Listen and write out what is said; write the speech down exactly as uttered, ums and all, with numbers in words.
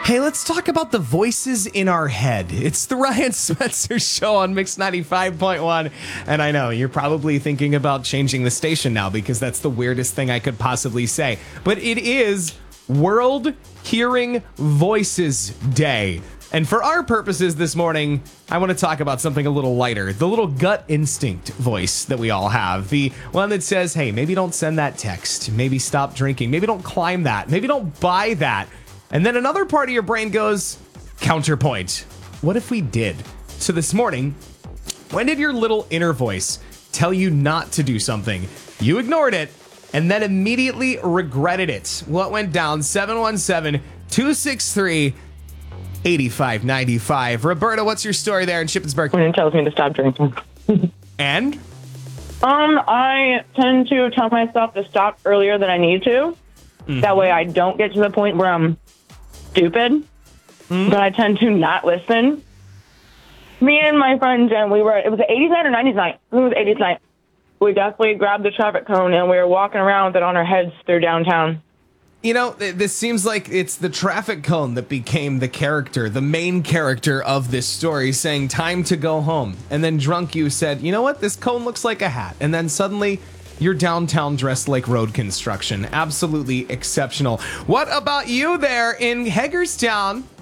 Hey, let's talk about the voices in our head. It's the Ryan Spencer Show on Mix ninety-five point one. And I know you're probably thinking about changing the station now because that's the weirdest thing I could possibly say. But it is World Hearing Voices Day. And for our purposes this morning, I want to talk about something a little lighter. The little gut instinct voice that we all have. The one that says, hey, maybe don't send that text. Maybe stop drinking. Maybe don't climb that. Maybe don't buy that. And then another part of your brain goes, counterpoint. What if we did? So this morning, when did your little inner voice tell you not to do something? You ignored it and then immediately regretted it. What went down? seven one seven, two six three, eight five nine five. Roberta, what's your story there in Shippensburg? When it tells me to stop drinking. And? Um, I tend to tell myself to stop earlier than I need to. Mm-hmm. That way I don't get to the point where I'm stupid, mm-hmm. but I tend to not listen. Me and my friend Jen, we were, it was the eighties night or nineties night? I think it was eighties night. We definitely grabbed the traffic cone and we were walking around with it on our heads through downtown. You know, this seems like it's the traffic cone that became the character, the main character of this story, saying time to go home. And then drunk you said, you know what, this cone looks like a hat. And then suddenly you're downtown dressed like road construction. Absolutely exceptional. What about you there in Hagerstown?